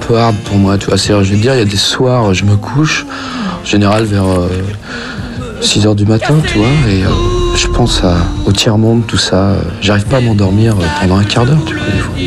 peu hard pour moi, tu vois. C'est-à-dire, je vais te dire, il y a des soirs, je me couche, en général vers 6h du matin, tu vois, et je pense au tiers-monde, tout ça. J'arrive pas à m'endormir pendant un quart d'heure, tu vois, des fois.